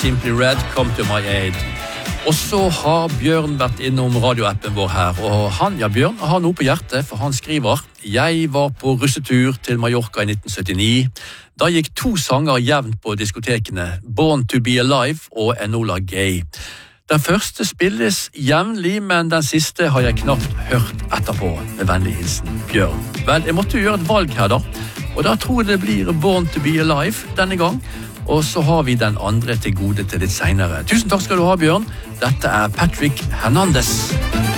Simply Red, Come to my aid. Og så har Bjørn vært innom radioappen vår her, og Bjørn har noe på hjertet, for han skriver: Jeg var på russetur til Mallorca i 1979. Da gikk 2 sanger jevnt på diskotekene, Born to be Alive og Enola Gay. Den første spilles jevnlig, men den siste har jeg knapt hørt etterpå. Med vennlig hilsen, Bjørn. Vel, jeg måtte gjøre et valg her da, og da tror jeg det blir Born to be Alive denne gang. Og så har vi den andre til gode til litt senere. Tusen takk skal du ha, Bjørn. Dette er Patrick Hernandez.